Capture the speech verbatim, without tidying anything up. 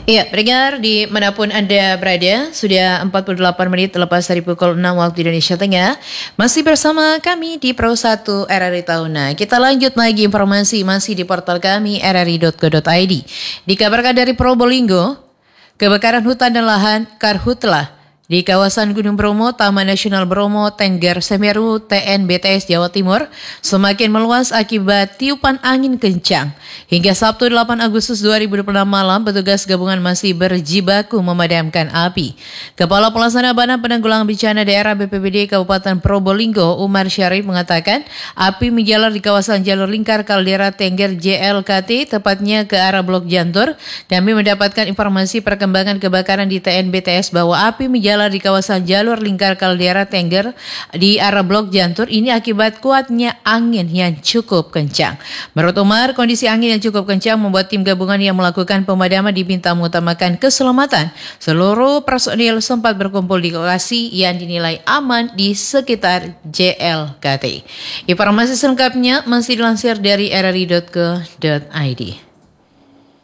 Iya, pendengar di manapun Anda berada, sudah empat puluh delapan menit lepas dari pukul enam waktu Indonesia Tengah. Masih bersama kami di Pro satu R R I Tahuna. Kita lanjut lagi informasi masih di portal kami r r i dot co dot i d. Dikabarkan dari Probolinggo, kebakaran hutan dan lahan Karhutla di kawasan Gunung Bromo, Taman Nasional Bromo, Tengger Semeru, T N B T S Jawa Timur semakin meluas akibat tiupan angin kencang. Hingga Sabtu delapan Agustus dua ribu dua puluh enam malam, petugas gabungan masih berjibaku memadamkan api. Kepala Pelaksana Badan Penanggulangan Bencana Daerah B P B D Kabupaten Probolinggo, Umar Syarif mengatakan, api menjalar di kawasan jalur lingkar kaldera Tengger J L K T, tepatnya ke arah Blok Jantur. Kami mendapatkan informasi perkembangan kebakaran di T N B T S bahwa api menjalar di kawasan jalur lingkar kaldera Tengger di arah Blok Jantur ini akibat kuatnya angin yang cukup kencang. Menurut Umar, kondisi angin yang cukup kencang membuat tim gabungan yang melakukan pemadaman diminta mengutamakan keselamatan. Seluruh personil sempat berkumpul di lokasi yang dinilai aman di sekitar J L K T. Informasi selengkapnya masih dilansir dari r r i dot co dot i d.